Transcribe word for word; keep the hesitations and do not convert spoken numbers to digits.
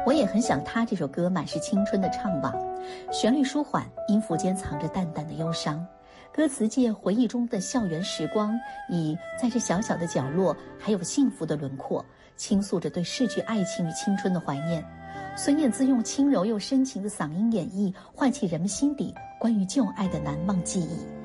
我也很想他这首歌满是青春的怅惘，旋律舒缓，音符间藏着淡淡的忧伤。歌词借回忆中的校园时光，以在这小小的角落还有幸福的轮廓，倾诉着对逝去爱情与青春的怀念。孙燕姿用轻柔又深情的嗓音演绎，唤起人们心底关于旧爱的难忘记忆。